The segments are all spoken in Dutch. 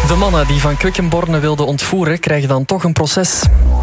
De mannen die van Quickenborne wilden ontvoeren krijgen dan toch een proces.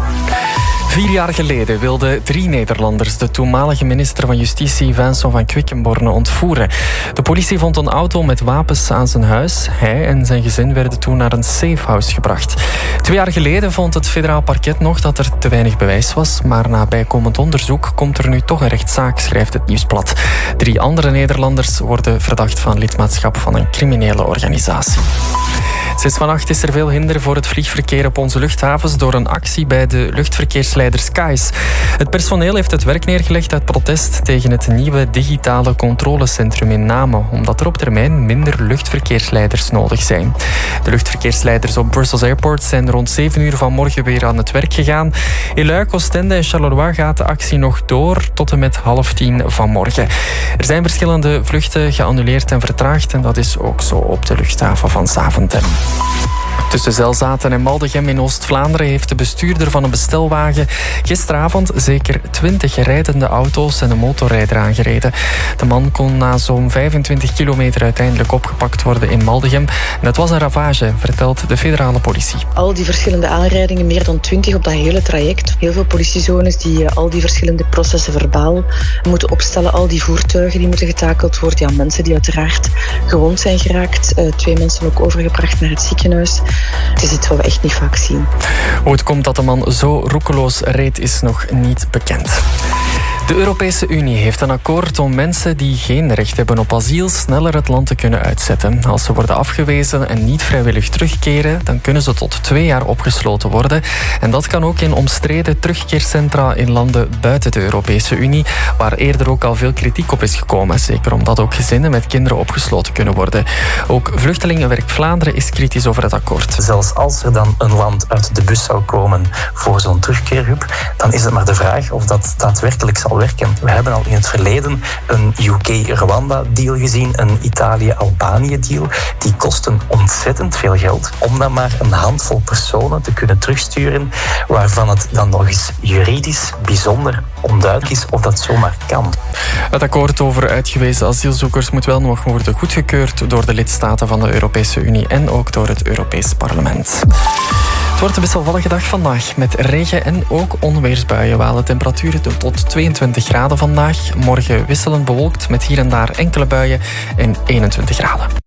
4 jaar geleden wilden 3 Nederlanders de toenmalige minister van Justitie Vincent van Quickenborne ontvoeren. De politie vond een auto met wapens aan zijn huis. Hij en zijn gezin werden toen naar een safehouse gebracht. 2 jaar geleden vond het federaal parket nog dat er te weinig bewijs was, maar na bijkomend onderzoek komt er nu toch een rechtszaak, schrijft het Nieuwsblad. 3 andere Nederlanders worden verdacht van lidmaatschap van een criminele organisatie. Sinds vannacht is er veel hinder voor het vliegverkeer op onze luchthavens door een actie bij de luchtverkeersleider Skies. Het personeel heeft het werk neergelegd uit protest tegen het nieuwe digitale controlecentrum in Namen, omdat er op termijn minder luchtverkeersleiders nodig zijn. De luchtverkeersleiders op Brussels Airport zijn rond 7 uur vanmorgen weer aan het werk gegaan. In Luik, Oostende en Charleroi gaat de actie nog door tot en met 9:30 vanmorgen. Er zijn verschillende vluchten geannuleerd en vertraagd en dat is ook zo op de luchthaven van Zaventem. Tussen Zelzaten en Maldegem in Oost-Vlaanderen heeft de bestuurder van een bestelwagen gisteravond zeker 20 rijdende auto's en een motorrijder aangereden. De man kon na zo'n 25 kilometer uiteindelijk opgepakt worden in Maldegem. En het was een ravage, vertelt de federale politie. Al die verschillende aanrijdingen, meer dan 20 op dat hele traject. Heel veel politiezones die al die verschillende processen verbaal moeten opstellen. Al die voertuigen die moeten getakeld worden. Ja, mensen die uiteraard gewond zijn geraakt. 2 mensen ook overgebracht naar het ziekenhuis. Het is iets wat we echt niet vaak zien. Hoe het komt dat de man zo roekeloos reed is nog niet bekend. De Europese Unie heeft een akkoord om mensen die geen recht hebben op asiel sneller het land te kunnen uitzetten. Als ze worden afgewezen en niet vrijwillig terugkeren, dan kunnen ze tot 2 jaar opgesloten worden. En dat kan ook in omstreden terugkeercentra in landen buiten de Europese Unie, waar eerder ook al veel kritiek op is gekomen. Zeker omdat ook gezinnen met kinderen opgesloten kunnen worden. Ook Vluchtelingenwerk Vlaanderen is kritisch over het akkoord. Zelfs als er dan een land uit de bus zou komen voor zo'n terugkeerhub, dan is het maar de vraag of dat daadwerkelijk zal werken. We hebben al in het verleden een UK-Rwanda-deal gezien, een Italië-Albanië-deal. Die kosten ontzettend veel geld om dan maar een handvol personen te kunnen terugsturen, waarvan het dan nog eens juridisch bijzonder onduidelijk is of dat zomaar kan. Het akkoord over uitgewezen asielzoekers moet wel nog worden goedgekeurd door de lidstaten van de Europese Unie en ook door het Europees Parlement. Het wordt een wisselvallige dag vandaag met regen en ook onweersbuien. Waar de temperaturen tot 22 graden vandaag. Morgen wisselend bewolkt met hier en daar enkele buien en 21 graden.